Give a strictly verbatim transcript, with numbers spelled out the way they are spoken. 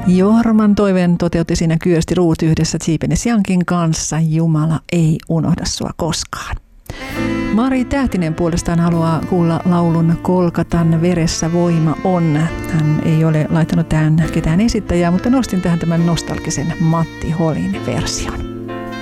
Jorman toiveen toteutti siinä Kyösti Ruut yhdessä Tsiipenis Jankin kanssa. Jumala ei unohda sua koskaan. Mari Tähtinen puolestaan haluaa kuulla laulun Kolkatan veressä voima on. Hän ei ole laittanut tähän ketään esittäjää, mutta nostin tähän tämän nostalgisen Matti Holin version.